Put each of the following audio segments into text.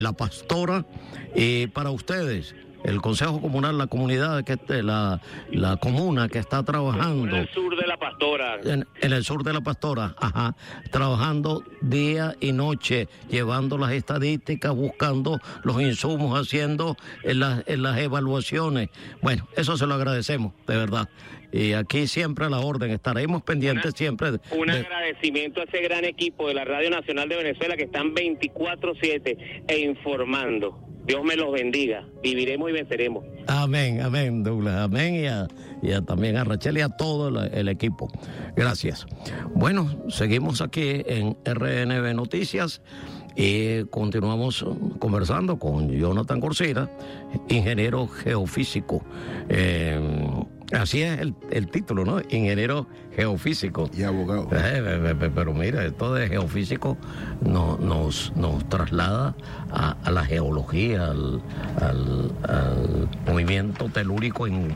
La Pastora, para ustedes, el Consejo Comunal, la comunidad, la comuna que está trabajando... En el sur de La Pastora. En el sur de La Pastora, ajá, trabajando día y noche, llevando las estadísticas, buscando los insumos, haciendo en las evaluaciones. Bueno, eso se lo agradecemos, de verdad. Y aquí siempre a la orden, estaremos pendientes siempre. Un agradecimiento a ese gran equipo de la Radio Nacional de Venezuela que están 24/7 e informando. Dios me los bendiga. Viviremos y venceremos. Amén, amén, Douglas. Amén. Y también a Rachel y a todo el equipo. Gracias. Bueno, seguimos aquí en RNB Noticias y continuamos conversando con Jonathan Corsira, ingeniero geofísico. Así es el título, ¿no? Ingeniero geofísico. Y abogado. Pero mira, esto de geofísico nos traslada a la geología, al movimiento telúrico en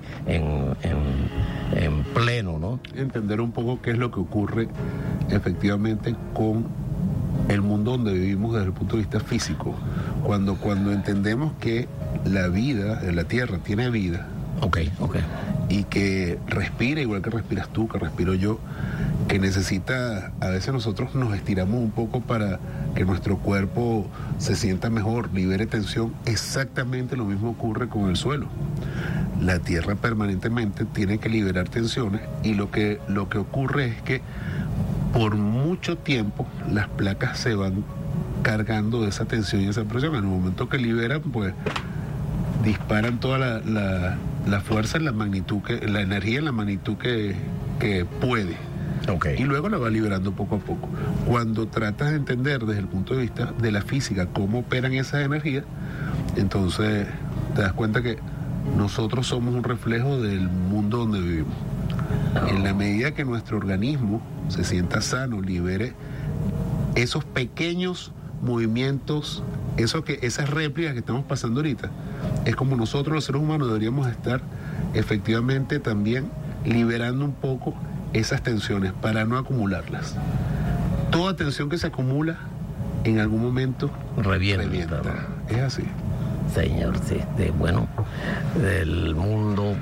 pleno, ¿no? Entender un poco qué es lo que ocurre efectivamente con el mundo donde vivimos desde el punto de vista físico. Cuando entendemos que la vida, la Tierra tiene vida. Ok. Y que respira igual que respiras tú, que respiro yo, que necesita, a veces nosotros nos estiramos un poco para que nuestro cuerpo se sienta mejor, libere tensión. Exactamente lo mismo ocurre con el suelo. La Tierra permanentemente tiene que liberar tensiones y lo que ocurre es que por mucho tiempo las placas se van cargando de esa tensión y esa presión. En el momento que liberan, pues disparan toda la fuerza en la magnitud, la energía en la magnitud que puede. Okay. Y luego la va liberando poco a poco. Cuando tratas de entender desde el punto de vista de la física cómo operan esas energías, entonces te das cuenta que nosotros somos un reflejo del mundo donde vivimos. En la medida que nuestro organismo se sienta sano, libere esos pequeños movimientos, esas réplicas que estamos pasando ahorita, es como nosotros los seres humanos deberíamos estar efectivamente también liberando un poco esas tensiones para no acumularlas. Toda tensión que se acumula en algún momento revienta. Es así. Señor, sí. Bueno, el mundo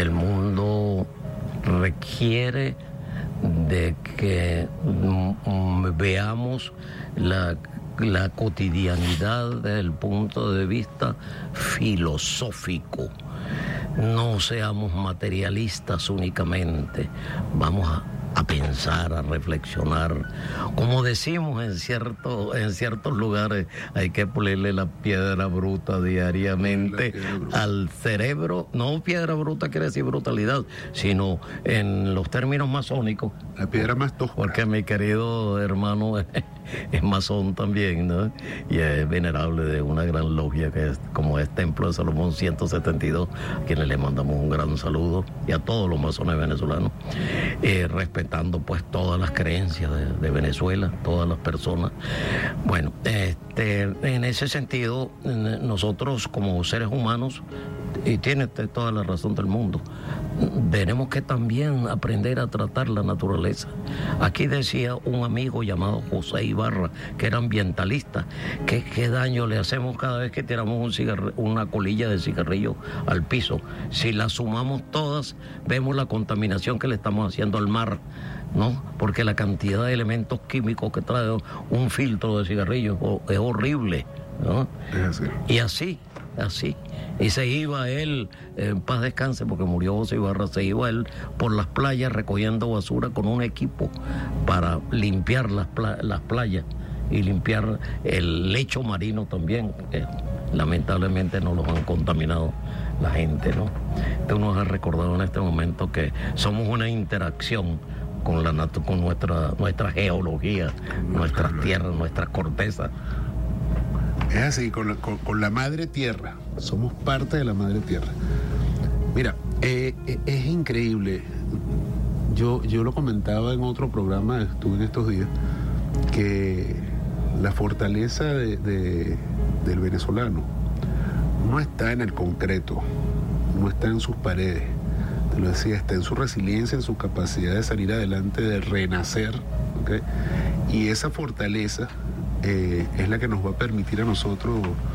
requiere de que veamos la cotidianidad desde el punto de vista filosófico. No seamos materialistas únicamente, vamos a pensar, a reflexionar. Como decimos en ciertos lugares, hay que ponerle la piedra bruta diariamente al cerebro. No piedra bruta quiere decir brutalidad, sino en los términos masónicos. La piedra más tosca. Porque mi querido hermano es masón también, ¿no? Y es venerable de una gran logia que es como es Templo de Salomón 172, a quienes le mandamos un gran saludo, y a todos los masones venezolanos, respetando pues todas las creencias de Venezuela, todas las personas. Bueno, en ese sentido, nosotros como seres humanos, y tiene toda la razón del mundo, tenemos que también aprender a tratar la naturaleza. Aquí decía un amigo llamado José Ibarra, que era ambientalista, que qué daño le hacemos cada vez que tiramos una colilla de cigarrillo al piso. Si la sumamos todas, vemos la contaminación que le estamos haciendo al mar, ¿no? Porque la cantidad de elementos químicos que trae un filtro de cigarrillo es horrible, ¿no? Y así. Y se iba él, en paz descanse, porque murió José Ibarra, se iba él por las playas recogiendo basura con un equipo para limpiar las playas y limpiar el lecho marino también. Lamentablemente nos los han contaminado la gente, ¿no? Tú nos has recordado en este momento que somos una interacción con nuestra geología, nuestras tierras, nuestras cortezas. Es así, con la madre tierra. Somos parte de la madre tierra. Mira, es increíble. Yo lo comentaba en otro programa, estuve en estos días, que la fortaleza del venezolano no está en el concreto, no está en sus paredes. Te lo decía, está en su resiliencia, en su capacidad de salir adelante, de renacer, ¿okay? Y esa fortaleza es la que nos va a permitir a nosotros